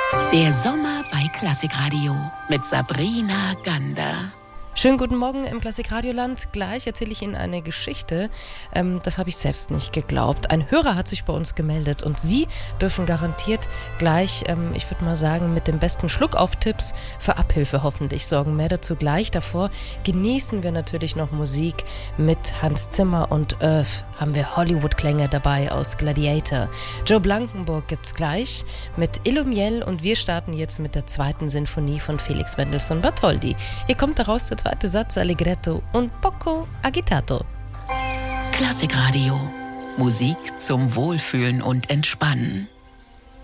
Der Sommer bei Klassikradio mit Sabrina Gander. Schönen guten Morgen im Klassikradioland. Gleich erzähle ich Ihnen eine Geschichte. Das habe ich selbst nicht geglaubt. Ein Hörer hat sich bei uns gemeldet und Sie dürfen garantiert gleich, ich würde mal sagen, mit dem besten Schluck auf Tipps für Abhilfe hoffentlich sorgen. Mehr dazu gleich. Davor genießen wir natürlich noch Musik mit Hans Zimmer und Earth. Haben wir Hollywood-Klänge dabei aus Gladiator. Joe Blankenburg gibt's gleich mit Illumiel und wir starten jetzt mit der zweiten Sinfonie von Felix Mendelssohn Bartholdy. Hier kommt daraus der zweite Satz, Allegretto und poco agitato. Klassikradio. Musik zum Wohlfühlen und Entspannen.